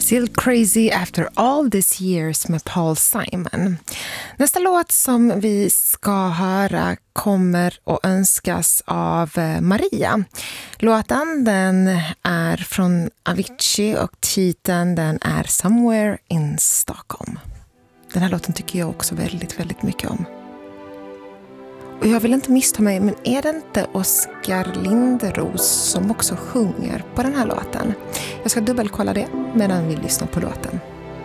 Still Crazy After All These Years med Paul Simon. Nästa låt som vi ska höra kommer att önskas av Maria. Låten den är från Avicii och titeln den är Somewhere in Stockholm. Den här låten tycker jag också väldigt, väldigt mycket om. Och jag vill inte missta mig, men är det inte Oskar Linderos som också sjunger på den här låten? Jag ska dubbelkolla det medan vi lyssnar på låten.